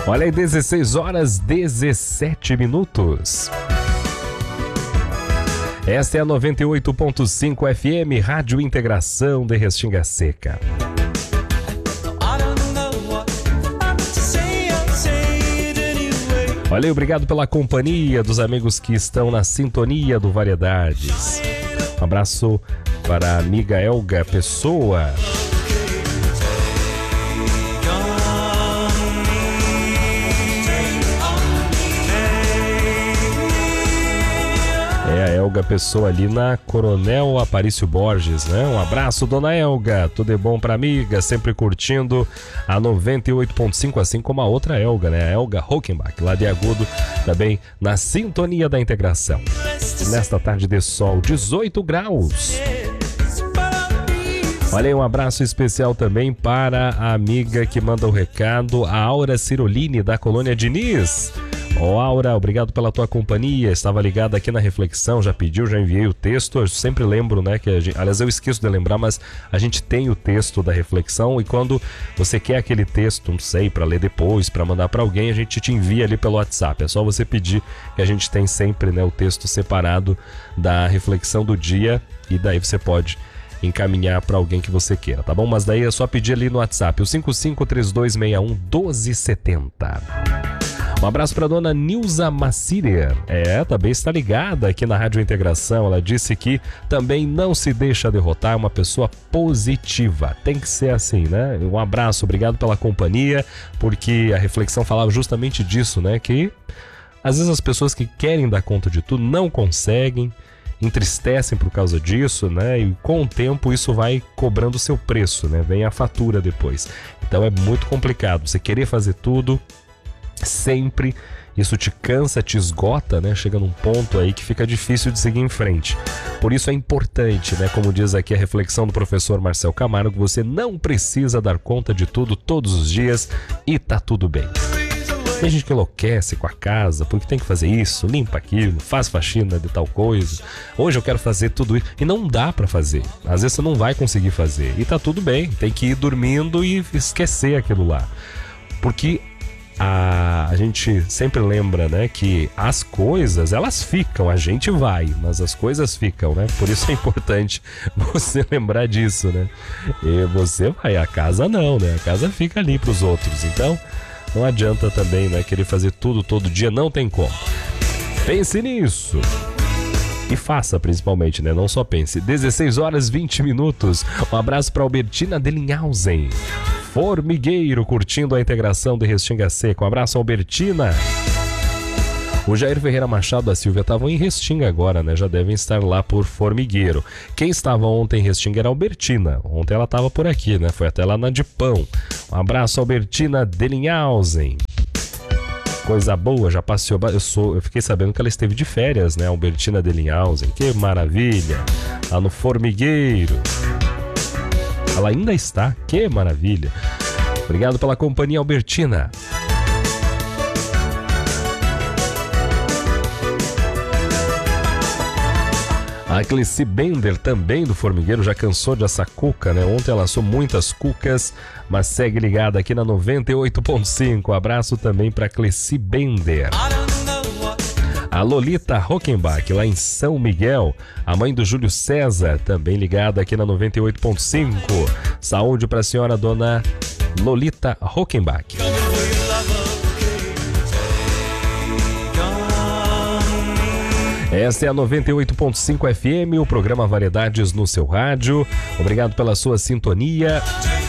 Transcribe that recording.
Olha aí, 16 horas 17 minutos. Esta é a 98.5 FM, Rádio Integração de Restinga Seca. Olha aí, obrigado pela companhia dos amigos que estão na sintonia do Variedades. Um abraço para a amiga Elga Pessoa. É a Elga Pessoa ali na Coronel Aparício Borges, né? Um abraço, dona Elga. Tudo é bom pra amiga, sempre curtindo a 98.5, assim como a outra Elga, né? A Elga Hockenbach, lá de Agudo, também na sintonia da integração. Nesta tarde de sol, 18 graus. Olha aí, um abraço especial também para a amiga que manda o recado, a Aura Ciroline, da Colônia Diniz. Aura, obrigado pela tua companhia, estava ligada aqui na reflexão, já pediu, já enviei o texto, eu sempre lembro, né, que aliás eu esqueço de lembrar, mas a gente tem o texto da reflexão e quando você quer aquele texto, não sei, para ler depois, para mandar para alguém, a gente te envia ali pelo WhatsApp, é só você pedir que a gente tem sempre, né, o texto separado da reflexão do dia e daí você pode encaminhar para alguém que você queira, tá bom? Mas daí é só pedir ali no WhatsApp, o 5532611270. Um abraço para a dona Nilza Massirer. Também está ligada aqui na Rádio Integração. Ela disse que também não se deixa derrotar, é uma pessoa positiva. Tem que ser assim, né? Um abraço, obrigado pela companhia, porque a reflexão falava justamente disso, né? Que às vezes as pessoas que querem dar conta de tudo não conseguem, entristecem por causa disso, né? E com o tempo isso vai cobrando o seu preço, né? Vem a fatura depois. Então é muito complicado. Você querer fazer tudo sempre, isso te cansa, te esgota, né? Chega num ponto aí que fica difícil de seguir em frente. Por isso é importante, né? Como diz aqui a reflexão do professor Marcel Camargo, você não precisa dar conta de tudo todos os dias e tá tudo bem. Tem gente que enlouquece com a casa, porque tem que fazer isso, limpa aquilo, faz faxina de tal coisa. Hoje eu quero fazer tudo isso. E não dá pra fazer. Às vezes você não vai conseguir fazer. E tá tudo bem, tem que ir dormindo e esquecer aquilo lá. Porque a gente sempre lembra, né, que as coisas, elas ficam, a gente vai, mas as coisas ficam, né? Por isso é importante você lembrar disso, né? E você vai, a casa não, né? A casa fica ali pros outros. Então, não adianta também, né, querer fazer tudo todo dia, não tem como. Pense nisso. E faça principalmente, né? Não só pense. 16 horas 20 minutos. Um abraço para Albertina Delinhausen. Formigueiro, curtindo a integração de Restinga Seca. Um abraço, Albertina. O Jair Ferreira Machado da Silva estavam em Restinga agora, né? Já devem estar lá por Formigueiro. Quem estava ontem em Restinga era a Albertina. Ontem ela estava por aqui, né? Foi até lá na Dipão. Um abraço, Albertina Delinhausen. Coisa boa, já passeou. Eu fiquei sabendo que ela esteve de férias, né? Albertina Delinhausen. Que maravilha. Lá no Formigueiro. Ela ainda está, que maravilha. Obrigado pela companhia, Albertina. A Cleci Bender, também do Formigueiro, já cansou de assar cuca, né? Ontem ela assou muitas cucas, mas segue ligada aqui na 98.5. Abraço também para Cleci Bender. A Lolita Hockenbach, lá em São Miguel. A mãe do Júlio César, também ligada aqui na 98.5. Saúde para a senhora, dona Lolita Hockenbach. Esta é a 98.5 FM, o programa Variedades no seu rádio. Obrigado pela sua sintonia.